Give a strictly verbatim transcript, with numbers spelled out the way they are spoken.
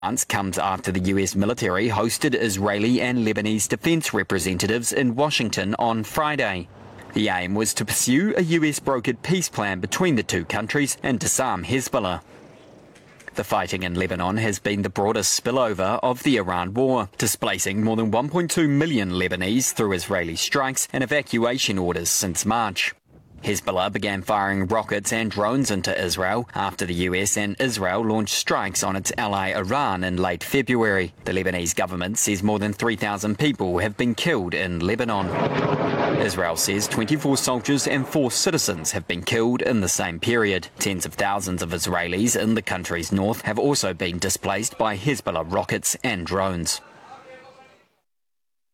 Months comes after the U S military hosted Israeli and Lebanese defense representatives in Washington on Friday. The aim was to pursue a U S-brokered peace plan between the two countries and disarm Hezbollah. The fighting in Lebanon has been the broadest spillover of the Iran war, displacing more than one point two million Lebanese through Israeli strikes and evacuation orders since March. Hezbollah began firing rockets and drones into Israel after the U S and Israel launched strikes on its ally Iran in late February. The Lebanese government says more than three thousand people have been killed in Lebanon. Israel says twenty-four soldiers and four citizens have been killed in the same period. Tens of thousands of Israelis in the country's north have also been displaced by Hezbollah rockets and drones.